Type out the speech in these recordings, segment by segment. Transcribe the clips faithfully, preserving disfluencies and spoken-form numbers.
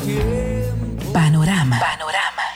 Panorama. Panorama.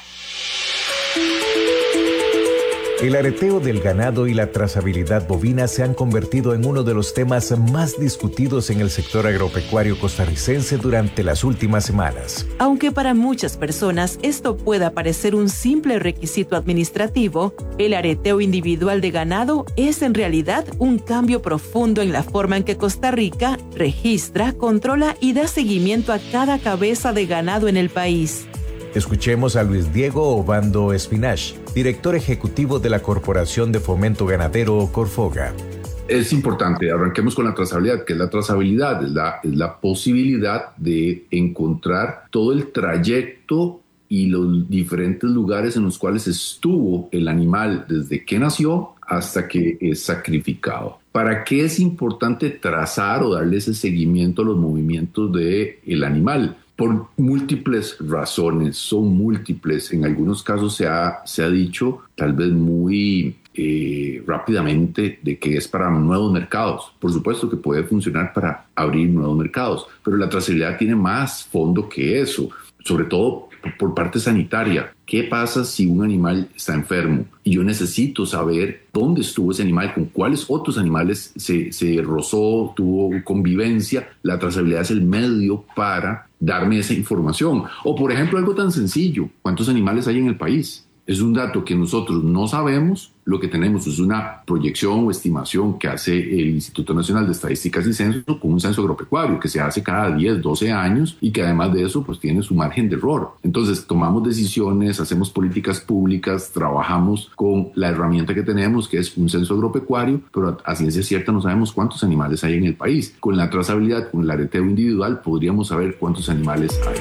El areteo del ganado y la trazabilidad bovina se han convertido en uno de los temas más discutidos en el sector agropecuario costarricense durante las últimas semanas. Aunque para muchas personas esto pueda parecer un simple requisito administrativo, el areteo individual de ganado es en realidad un cambio profundo en la forma en que Costa Rica registra, controla y da seguimiento a cada cabeza de ganado en el país. Escuchemos a Luis Diego Obando Espinach, director ejecutivo de la Corporación de Fomento Ganadero Corfoga. Es importante, arranquemos con la trazabilidad, que es la trazabilidad, es la, es la posibilidad de encontrar todo el trayecto y los diferentes lugares en los cuales estuvo el animal desde que nació hasta que es sacrificado. ¿Para qué es importante trazar o darle ese seguimiento a los movimientos del animal? Por múltiples razones, son múltiples. En algunos casos se ha, se ha dicho, tal vez muy eh, rápidamente, de que es para nuevos mercados. Por supuesto que puede funcionar para abrir nuevos mercados, pero la trazabilidad tiene más fondo que eso, sobre todo por parte sanitaria. ¿Qué pasa si un animal está enfermo y yo necesito saber dónde estuvo ese animal, con cuáles otros animales se, se rozó, tuvo convivencia? La trazabilidad es el medio para darme esa información. O por ejemplo, algo tan sencillo, ¿cuántos animales hay en el país? Es un dato que nosotros no sabemos. Lo que tenemos es una proyección o estimación que hace el Instituto Nacional de Estadísticas y Censo con un censo agropecuario que se hace cada diez, doce años y que además de eso pues tiene su margen de error. Entonces tomamos decisiones, hacemos políticas públicas, trabajamos con la herramienta que tenemos, que es un censo agropecuario, pero a ciencia cierta no sabemos cuántos animales hay en el país. Con la trazabilidad, con el areteo individual, podríamos saber cuántos animales hay.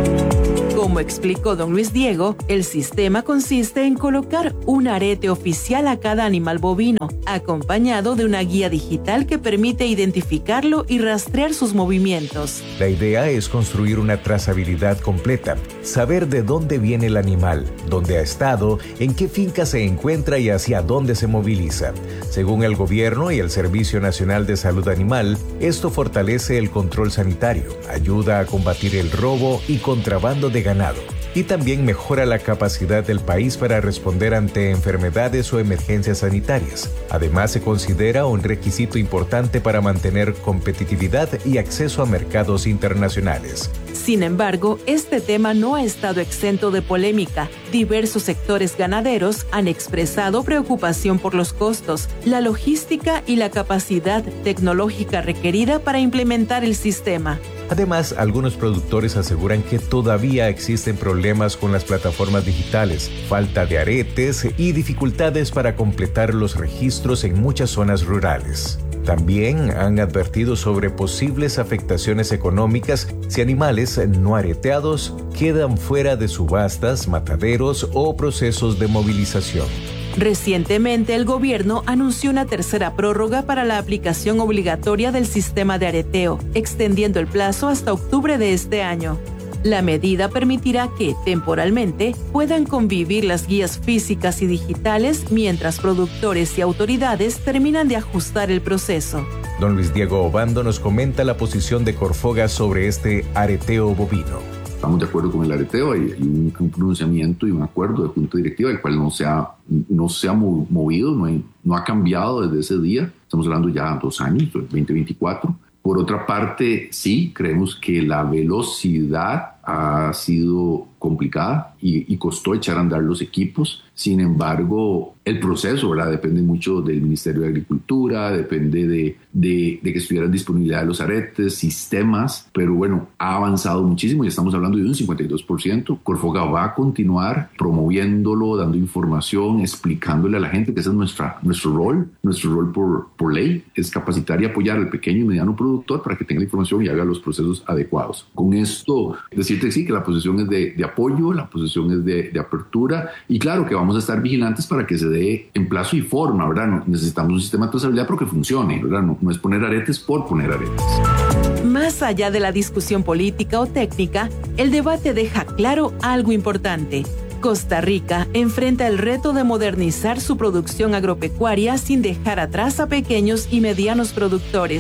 Como explicó don Luis Diego, el sistema consiste en colocar un arete oficial a cada animal bovino, acompañado de una guía digital que permite identificarlo y rastrear sus movimientos. La idea es construir una trazabilidad completa, saber de dónde viene el animal, dónde ha estado, en qué finca se encuentra y hacia dónde se moviliza. Según el gobierno y el Servicio Nacional de Salud Animal, esto fortalece el control sanitario, ayuda a combatir el robo y contrabando de ganado, y también mejora la capacidad del país para responder ante enfermedades o emergencias sanitarias. Además, se considera un requisito importante para mantener competitividad y acceso a mercados internacionales. Sin embargo, este tema no ha estado exento de polémica. Diversos sectores ganaderos han expresado preocupación por los costos, la logística y la capacidad tecnológica requerida para implementar el sistema. Además, algunos productores aseguran que todavía existen problemas con las plataformas digitales, falta de aretes y dificultades para completar los registros en muchas zonas rurales. También han advertido sobre posibles afectaciones económicas si animales no areteados quedan fuera de subastas, mataderos o procesos de movilización. Recientemente, el gobierno anunció una tercera prórroga para la aplicación obligatoria del sistema de areteo, extendiendo el plazo hasta octubre de este año. La medida permitirá que, temporalmente, puedan convivir las guías físicas y digitales mientras productores y autoridades terminan de ajustar el proceso. Don Luis Diego Obando nos comenta la posición de Corfoga sobre este areteo bovino. Estamos de acuerdo con el areteo, hay un, un pronunciamiento y un acuerdo de junta directiva, el cual no se ha, no se ha movido, no, hay, no ha cambiado desde ese día. Estamos hablando ya de dos años, veinte veinticuatro. Por otra parte, sí, creemos que la velocidad ha sido complicada y, y costó echar a andar los equipos. Sin embargo, el proceso, ¿verdad?, depende mucho del Ministerio de Agricultura, depende de, de, de que estuvieran disponibilidad de los aretes, sistemas, pero bueno, ha avanzado muchísimo y estamos hablando de un cincuenta y dos por ciento. Corfoga va a continuar promoviéndolo, dando información, explicándole a la gente que ese es nuestra, nuestro rol. Nuestro rol por, por ley es capacitar y apoyar al pequeño y mediano productor para que tenga la información y haga los procesos adecuados. Con esto, decirte que sí, que la posición es de, de apoyo, la posición es de, de apertura y claro que vamos a estar vigilantes para que se dé en plazo y forma, ¿verdad? No, necesitamos un sistema de trazabilidad pero que funcione, ¿verdad? No, no es poner aretes por poner aretes. Más allá de la discusión política o técnica, el debate deja claro algo importante. Costa Rica enfrenta el reto de modernizar su producción agropecuaria sin dejar atrás a pequeños y medianos productores.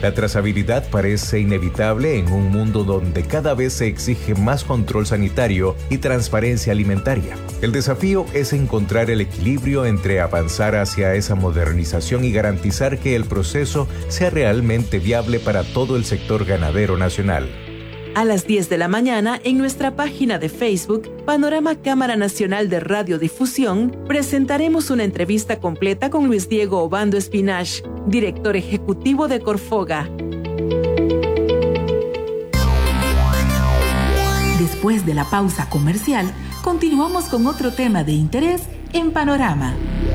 La trazabilidad parece inevitable en un mundo donde cada vez se exige más control sanitario y transparencia alimentaria. El desafío es encontrar el equilibrio entre avanzar hacia esa modernización y garantizar que el proceso sea realmente viable para todo el sector ganadero nacional. A las diez de la mañana, en nuestra página de Facebook, Panorama Cámara Nacional de Radiodifusión, presentaremos una entrevista completa con Luis Diego Obando Espinach, director ejecutivo de Corfoga. Después de la pausa comercial, continuamos con otro tema de interés en Panorama.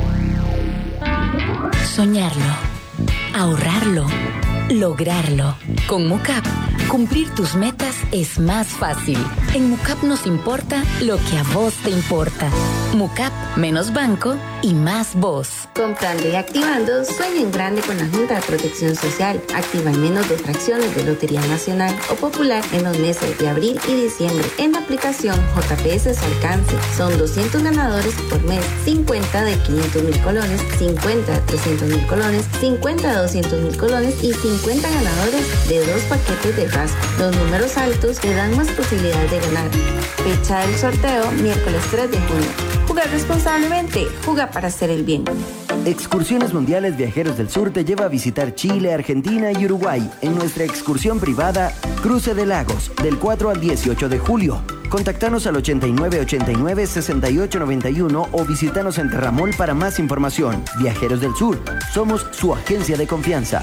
Soñarlo, ahorrarlo, lograrlo. Con MUCAP, cumplir tus metas es más fácil. En MUCAP nos importa lo que a vos te importa. MUCAP, menos banco y más vos. Comprando y activando, sueña en grande con la Junta de Protección Social. Activa al menos dos fracciones de Lotería Nacional o Popular en los meses de abril y diciembre. En la aplicación J P S su alcance. Son doscientos ganadores por mes. cincuenta de quinientos mil colones, cincuenta de trescientos mil colones, cincuenta de doscientos mil colones y cincuenta ganadores de dos paquetes de rasco. Los números altos te dan más posibilidades de ganar. Fecha del sorteo, miércoles tres de junio. Jugar responsablemente. Juega para hacer el bien. Excursiones Mundiales Viajeros del Sur te lleva a visitar Chile, Argentina y Uruguay en nuestra excursión privada Cruce de Lagos del cuatro al dieciocho de julio. Contactanos al ochenta y nueve ochenta y nueve sesenta y ocho noventa y uno o visítanos en Terramol para más información. Viajeros del Sur, somos su agencia de confianza.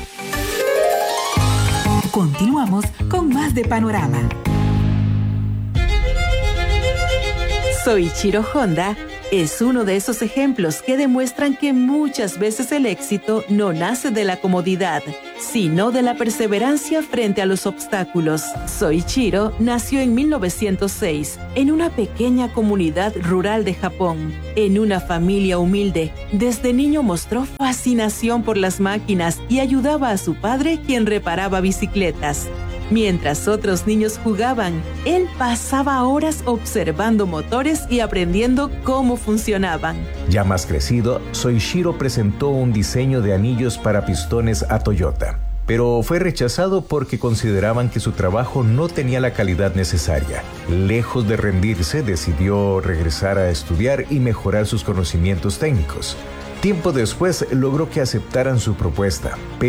Continuamos con más de Panorama. Soichiro Honda es uno de esos ejemplos que demuestran que muchas veces el éxito no nace de la comodidad, sino de la perseverancia frente a los obstáculos. Soichiro nació en mil novecientos seis en una pequeña comunidad rural de Japón, en una familia humilde. Desde niño mostró fascinación por las máquinas y ayudaba a su padre, quien reparaba bicicletas. Mientras otros niños jugaban, él pasaba horas observando motores y aprendiendo cómo funcionaban. Ya más crecido, Soichiro presentó un diseño de anillos para pistones a Toyota, pero fue rechazado porque consideraban que su trabajo no tenía la calidad necesaria. Lejos de rendirse, decidió regresar a estudiar y mejorar sus conocimientos técnicos. Tiempo después, logró que aceptaran su propuesta,